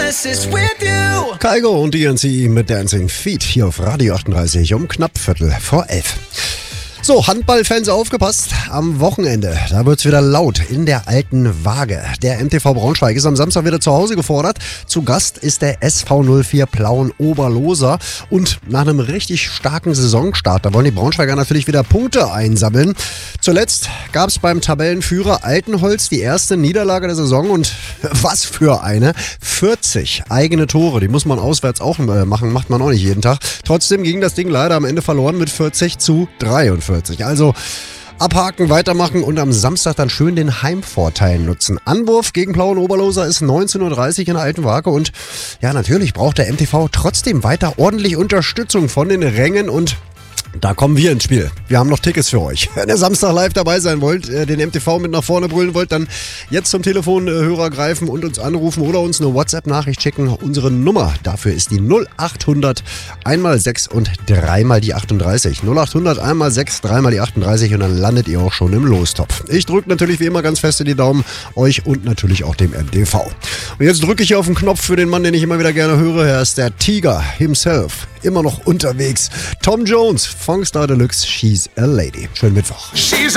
Kygo und DNC mit Dancing Feet hier auf Radio 38 um knapp 11:15. So, Handballfans aufgepasst, am Wochenende, da wird's wieder laut in der alten Waage. Der MTV Braunschweig ist am Samstag wieder zu Hause gefordert. Zu Gast ist der SV 04 Plauen-Oberloser und nach einem richtig starken Saisonstart, da wollen die Braunschweiger natürlich wieder Punkte einsammeln. Zuletzt gab's beim Tabellenführer Altenholz die erste Niederlage der Saison und was für eine, 40 eigene Tore, die muss man auswärts auch machen, macht man auch nicht jeden Tag. Trotzdem ging das Ding leider am Ende verloren mit 40:43. Also abhaken, weitermachen und am Samstag dann schön den Heimvorteil nutzen. Anwurf gegen Plauen-Oberloser ist 19:30 Uhr in der alten Waage und ja, natürlich braucht der MTV trotzdem weiter ordentlich Unterstützung von den Rängen und da kommen wir ins Spiel. Wir haben noch Tickets für euch. Wenn ihr Samstag live dabei sein wollt, den MTV mit nach vorne brüllen wollt, dann jetzt zum Telefonhörer greifen und uns anrufen oder uns eine WhatsApp-Nachricht schicken. Unsere Nummer dafür ist die 0800 1x6 und 3x38. 0800 1x6, 3x38 und dann landet ihr auch schon im Lostopf. Ich drücke natürlich wie immer ganz fest in die Daumen, euch und natürlich auch dem MTV. Und jetzt drücke ich hier auf den Knopf für den Mann, den ich immer wieder gerne höre. Er ist der Tiger himself. Immer noch unterwegs. Tom Jones, Funkstar Deluxe, She's a Lady. Schönen Mittwoch. She's